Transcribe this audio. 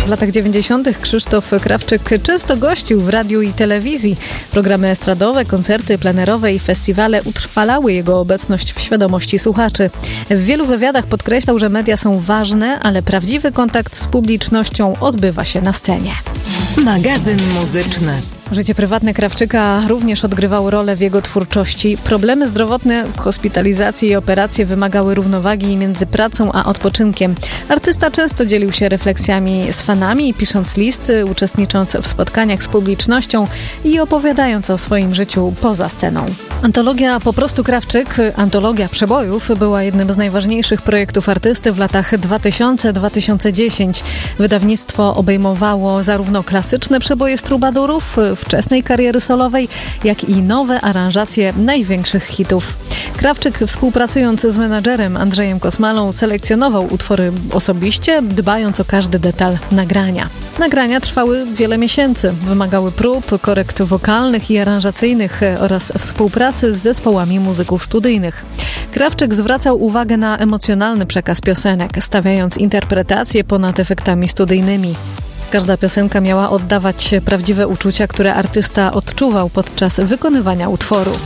W latach 90. Krzysztof Krawczyk często gościł w radiu i telewizji. Programy estradowe, koncerty plenerowe i festiwale utrwalały jego obecność w świadomości słuchaczy. W wielu wywiadach podkreślał, że media są ważne, ale prawdziwy kontakt z publicznością odbywa się na scenie. Magazyn muzyczny. Życie prywatne Krawczyka również odgrywało rolę w jego twórczości. Problemy zdrowotne, hospitalizacje i operacje wymagały równowagi między pracą a odpoczynkiem. Artysta często dzielił się refleksjami z fanami, pisząc listy, uczestnicząc w spotkaniach z publicznością i opowiadając o swoim życiu poza sceną. Antologia Po prostu Krawczyk, antologia przebojów, była jednym z najważniejszych projektów artysty w latach 2000-2010. Wydawnictwo obejmowało zarówno klasyczne przeboje z trubadurów, wczesnej kariery solowej, jak i nowe aranżacje największych hitów. Krawczyk, współpracując z menadżerem Andrzejem Kosmalą, selekcjonował utwory osobiście, dbając o każdy detal nagrania. Nagrania trwały wiele miesięcy, wymagały prób, korekt wokalnych i aranżacyjnych oraz współpracy z zespołami muzyków studyjnych. Krawczyk zwracał uwagę na emocjonalny przekaz piosenek, stawiając interpretację ponad efektami studyjnymi. Każda piosenka miała oddawać prawdziwe uczucia, które artysta odczuwał podczas wykonywania utworu.